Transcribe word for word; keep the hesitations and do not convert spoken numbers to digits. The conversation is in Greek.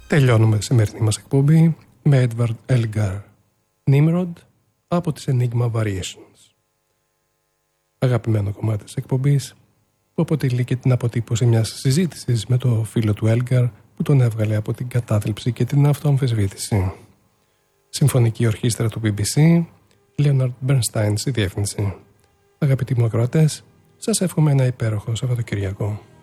Τελειώνουμε τη σημερινή μας εκπομπή με Edward Elgar Nimrod από τις Enigma Variations. Αγαπημένο κομμάτι της εκπομπής που αποτελεί και την αποτύπωση μιας συζήτησης με το φίλο του Elgar που τον έβγαλε από την κατάθλιψη και την αυτοαμφισβήτηση. Συμφωνική ορχήστρα του μπι μπι σι, Leonard Bernstein στη διεύθυνση. Αγαπητοί μου ακροατές, σας εύχομαι ένα υπέροχο Σαββατοκυριακό.